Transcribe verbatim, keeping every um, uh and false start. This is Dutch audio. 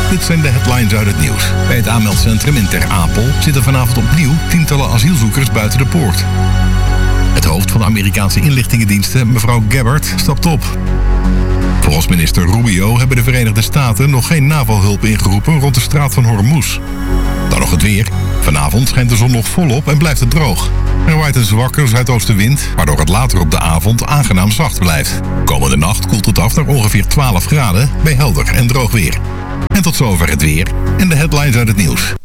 Dit zijn de headlines uit het nieuws. Bij het aanmeldcentrum in Ter Apel zitten vanavond opnieuw tientallen asielzoekers buiten de poort. Het hoofd van de Amerikaanse inlichtingendiensten, mevrouw Gabbard, stapt op. Volgens minister Rubio hebben de Verenigde Staten nog geen NAVO-hulp ingeroepen rond de straat van Hormuz. Dan nog het weer. Vanavond schijnt de zon nog volop en blijft het droog. Er waait een zwakke zuidoostenwind, waardoor het later op de avond aangenaam zacht blijft. Komende nacht koelt het af naar ongeveer twaalf graden bij helder en droog weer. En tot zover het weer en de headlines uit het nieuws.